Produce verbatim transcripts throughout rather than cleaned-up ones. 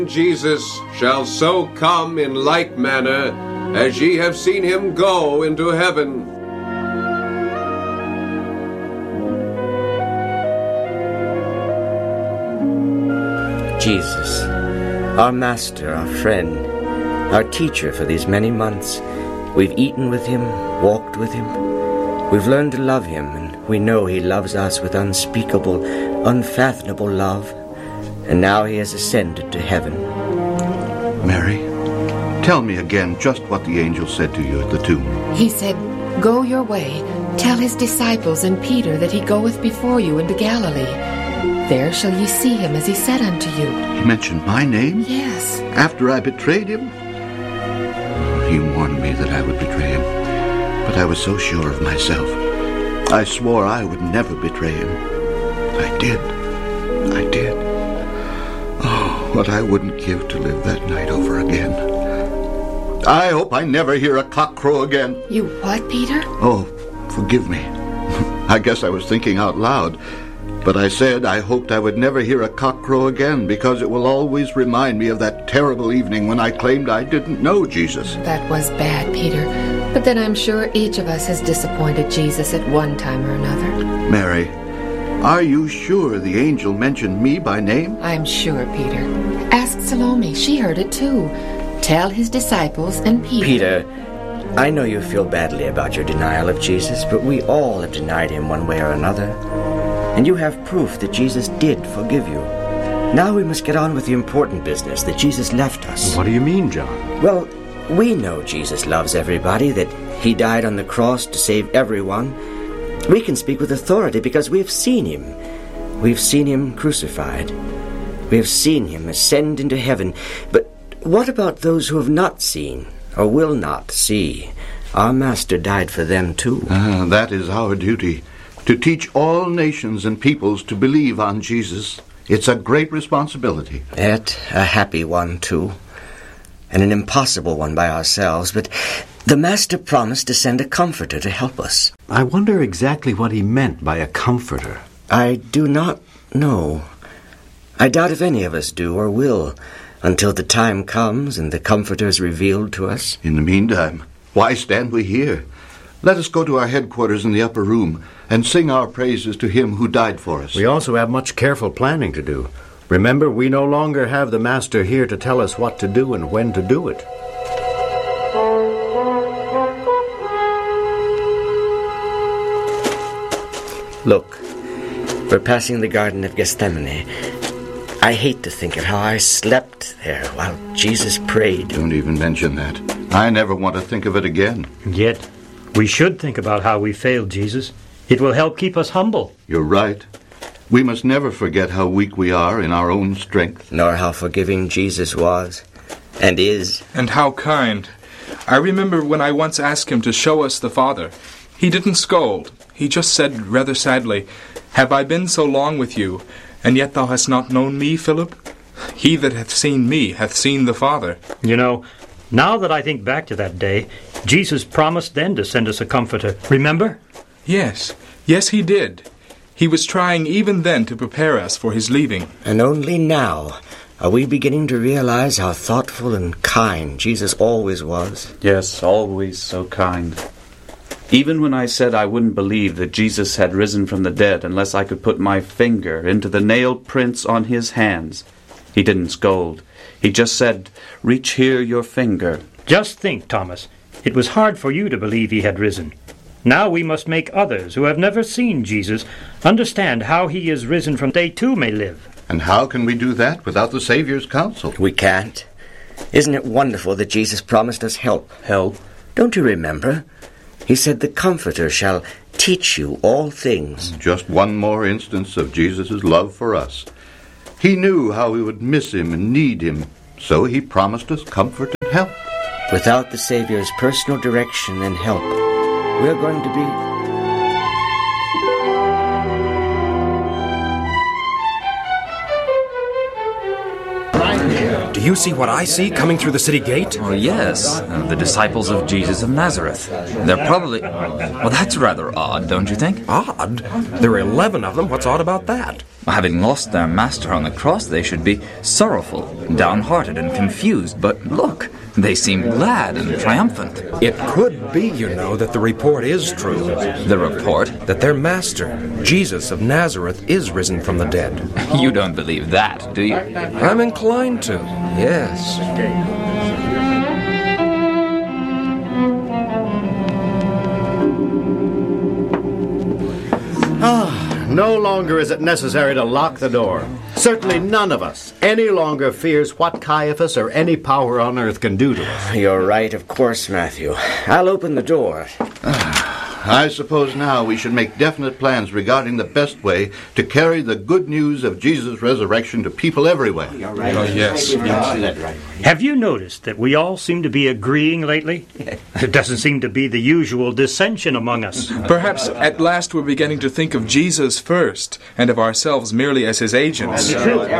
Jesus shall so come in like manner as ye have seen him go into heaven. Jesus, our master, our friend, our teacher for these many months. We've eaten with him, walked with him. We've learned to love him, and we know he loves us with unspeakable, unfathomable love. And now he has ascended to heaven. Mary, tell me again just what the angel said to you at the tomb. He said, "Go your way, tell his disciples and Peter that he goeth before you into Galilee. There shall ye see him as he said unto you." He mentioned my name? Yes. After I betrayed him? He warned me that I would betray him, but I was so sure of myself. I swore I would never betray him. I did. I did. Oh, what I wouldn't give to live that night over again. I hope I never hear a cock crow again. You what, Peter? Oh, forgive me. I guess I was thinking out loud. But I said I hoped I would never hear a cock crow again, because it will always remind me of that terrible evening when I claimed I didn't know Jesus. That was bad, Peter. But then I'm sure each of us has disappointed Jesus at one time or another. Mary, are you sure the angel mentioned me by name? I'm sure, Peter. Ask Salome. She heard it too. Tell his disciples and Peter. Peter, I know you feel badly about your denial of Jesus, but we all have denied him one way or another. And you have proof that Jesus did forgive you. Now we must get on with the important business that Jesus left us. What do you mean, John? Well, we know Jesus loves everybody, that he died on the cross to save everyone. We can speak with authority because we have seen him. We've seen him crucified. We have seen him ascend into heaven. But what about those who have not seen or will not see? Our Master died for them too. Ah, that is our duty. To teach all nations and peoples to believe on Jesus. It's a great responsibility. Yet a happy one, too. And an impossible one by ourselves, but the Master promised to send a comforter to help us. I wonder exactly what he meant by a comforter. I do not know. I doubt if any of us do or will, until the time comes and the comforter is revealed to us. In the meantime, why stand we here? Let us go to our headquarters in the upper room and sing our praises to him who died for us. We also have much careful planning to do. Remember, we no longer have the Master here to tell us what to do and when to do it. Look, we're passing the Garden of Gethsemane. I hate to think of how I slept there while Jesus prayed. Don't even mention that. I never want to think of it again. Yet, we should think about how we failed Jesus. It will help keep us humble. You're right. We must never forget how weak we are in our own strength. Nor how forgiving Jesus was, and is. And how kind. I remember when I once asked him to show us the Father. He didn't scold. He just said rather sadly, "Have I been so long with you, and yet thou hast not known me, Philip? He that hath seen me hath seen the Father." You know, now that I think back to that day, Jesus promised then to send us a comforter. Remember? Yes, yes he did. He was trying even then to prepare us for his leaving. And only now are we beginning to realize how thoughtful and kind Jesus always was. Yes, always so kind. Even when I said I wouldn't believe that Jesus had risen from the dead unless I could put my finger into the nail prints on his hands, he didn't scold. He just said, "Reach here your finger." Just think, Thomas. It was hard for you to believe he had risen. Now we must make others who have never seen Jesus understand how he is risen from they too may live. And how can we do that without the Savior's counsel? We can't. Isn't it wonderful that Jesus promised us help? Help? Don't you remember? He said the Comforter shall teach you all things. Just one more instance of Jesus' love for us. He knew how we would miss him and need him, so he promised us comfort and help. Without the Savior's personal direction and help, we're going to be... Right here. Do you see what I see coming through the city gate? Oh, yes. Uh, the disciples of Jesus of Nazareth. They're probably... Well, that's rather odd, don't you think? Odd? There are eleven of them. What's odd about that? Having lost their master on the cross, they should be sorrowful, downhearted, and confused. But look, they seem glad and triumphant. It could be, you know, that the report is true. The report? That their master, Jesus of Nazareth, is risen from the dead. You don't believe that, do you? I'm inclined to, yes. Ah. No longer is it necessary to lock the door. Certainly none of us any longer fears what Caiaphas or any power on earth can do to us. You're right, of course, Matthew. I'll open the door. I suppose now we should make definite plans regarding the best way to carry the good news of Jesus' resurrection to people everywhere. Right. Oh, yes. Have you noticed that we all seem to be agreeing lately? There doesn't seem to be the usual dissension among us. Perhaps at last we're beginning to think of Jesus first, and of ourselves merely as his agents.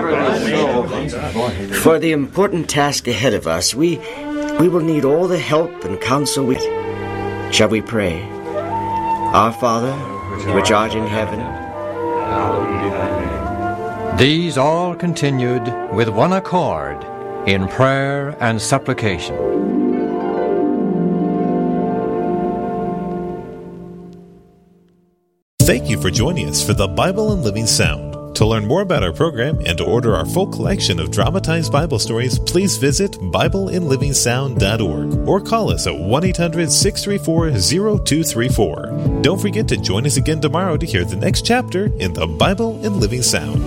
For the important task ahead of us, we, we will need all the help and counsel we... Shall we pray? Our Father, which art in heaven. These all continued with one accord in prayer and supplication. Thank you for joining us for the Bible in Living Sound. To learn more about our program and to order our full collection of dramatized Bible stories, please visit Bible in Living Sound dot org or call us at one eight hundred, six three four, zero two three four. Don't forget to join us again tomorrow to hear the next chapter in the Bible in Living Sound.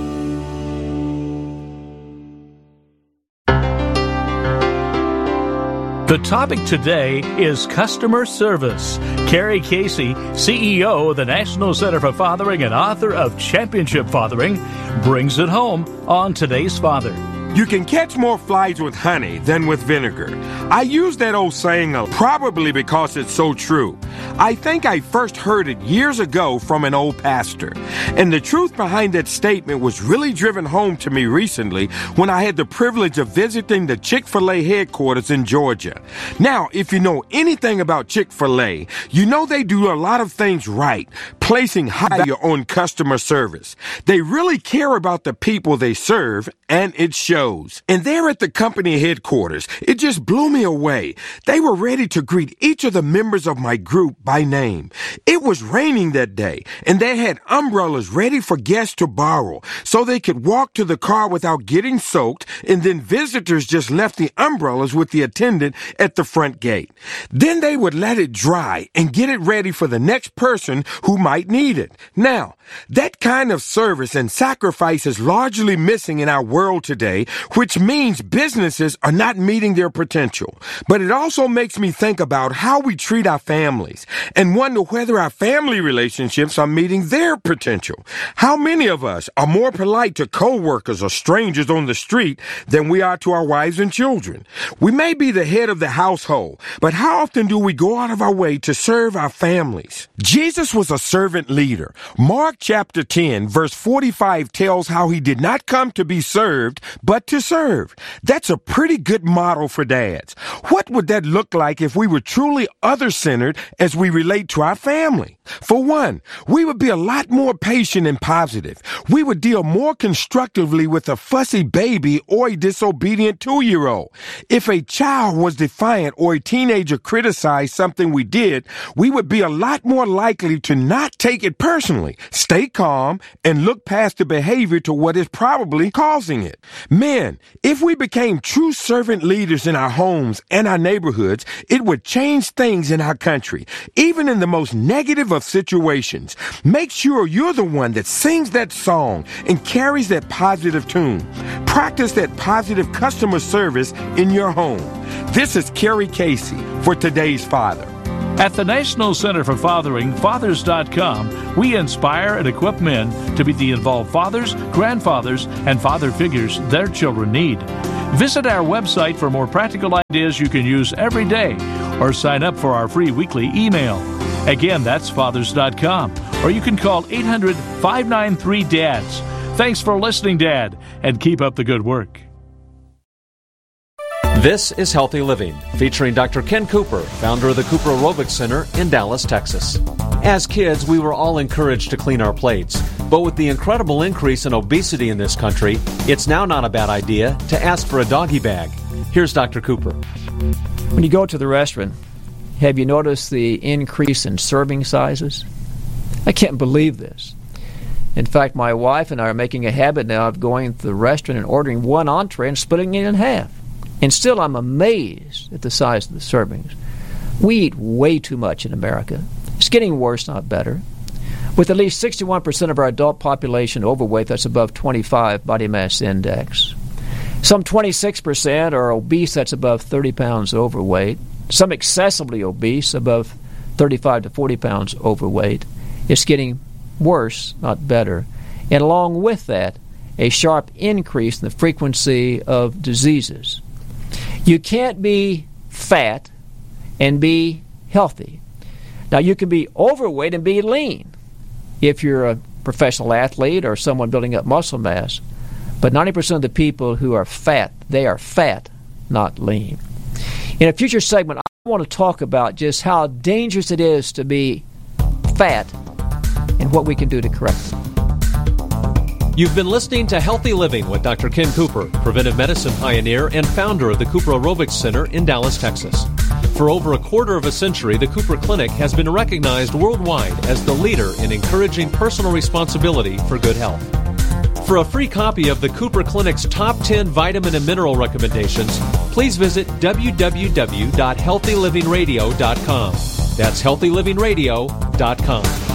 The topic today is customer service. Carrie Casey, C E O of the National Center for Fathering and author of Championship Fathering, brings it home on Today's Father. You can catch more flies with honey than with vinegar. I use that old saying probably because it's so true. I think I first heard it years ago from an old pastor. And the truth behind that statement was really driven home to me recently when I had the privilege of visiting the Chick-fil-A headquarters in Georgia. Now, if you know anything about Chick-fil-A, you know they do a lot of things right, placing high value on customer service. They really care about the people they serve, and it shows. And there at the company headquarters, it just blew me away. They were ready to greet each of the members of my group by name. It was raining that day, and they had umbrellas ready for guests to borrow so they could walk to the car without getting soaked, and then visitors just left the umbrellas with the attendant at the front gate. Then they would let it dry and get it ready for the next person who might need it. Now, that kind of service and sacrifice is largely missing in our world today, which means businesses are not meeting their potential. But it also makes me think about how we treat our families and wonder whether our family relationships are meeting their potential. How many of us are more polite to coworkers or strangers on the street than we are to our wives and children? We may be the head of the household, but how often do we go out of our way to serve our families? Jesus was a servant leader. Mark chapter ten, verse forty-five tells how he did not come to be served, but to serve. That's a pretty good model for dads. What would that look like if we were truly other-centered as we relate to our family? For one, we would be a lot more patient and positive. We would deal more constructively with a fussy baby or a disobedient two-year-old. If a child was defiant or a teenager criticized something we did, we would be a lot more likely to not take it personally, stay calm, and look past the behavior to what is probably causing it. Men, if we became true servant leaders in our homes and our neighborhoods, it would change things in our country, even in the most negative of situations. Make sure you're the one that sings that song and carries that positive tune. Practice that positive customer service in your home. This is Carrie Casey for Today's Father. At the National Center for Fathering, fathers dot com, we inspire and equip men to be the involved fathers, grandfathers, and father figures their children need. Visit our website for more practical ideas you can use every day, or sign up for our free weekly email. Again, that's fathers dot com, or you can call eight hundred, five nine three, D A D S. Thanks for listening, Dad, and keep up the good work. This is Healthy Living, featuring Doctor Ken Cooper, founder of the Cooper Aerobics Center in Dallas, Texas. As kids, we were all encouraged to clean our plates. But with the incredible increase in obesity in this country, it's now not a bad idea to ask for a doggy bag. Here's Doctor Cooper. When you go to the restaurant, have you noticed the increase in serving sizes? I can't believe this. In fact, my wife and I are making a habit now of going to the restaurant and ordering one entree and splitting it in half. And still I'm amazed at the size of the servings. We eat way too much in America. It's getting worse, not better. With at least sixty-one percent of our adult population overweight, that's above twenty-five body mass index. Some twenty-six percent are obese, that's above thirty pounds overweight. Some excessively obese, above thirty-five to forty pounds overweight. It's getting worse, not better. And along with that, a sharp increase in the frequency of diseases. You can't be fat and be healthy. Now, you can be overweight and be lean if you're a professional athlete or someone building up muscle mass. But ninety percent of the people who are fat, they are fat, not lean. In a future segment, I want to talk about just how dangerous it is to be fat and what we can do to correct it. You've been listening to Healthy Living with Doctor Ken Cooper, preventive medicine pioneer and founder of the Cooper Aerobics Center in Dallas, Texas. For over a quarter of a century, the Cooper Clinic has been recognized worldwide as the leader in encouraging personal responsibility for good health. For a free copy of the Cooper Clinic's top ten vitamin and mineral recommendations, please visit w w w dot healthy living radio dot com. That's healthy living radio dot com.